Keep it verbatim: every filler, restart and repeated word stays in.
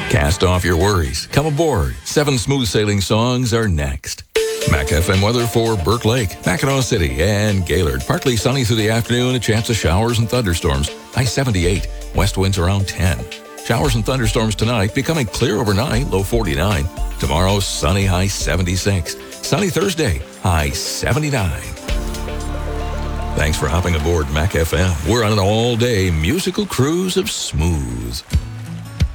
Cast off your worries. Come aboard. Seven smooth sailing songs are next. Mac F M weather for Burke Lake, Mackinac City, and Gaylord. Partly sunny through the afternoon, a chance of showers and thunderstorms. High seventy-eight, west winds around ten. Showers and thunderstorms tonight, becoming clear overnight, low forty-nine. Tomorrow, sunny, high seventy-six. Sunny Thursday, high seventy-nine. Thanks for hopping aboard Mac F M. We're on an all-day musical cruise of smooth.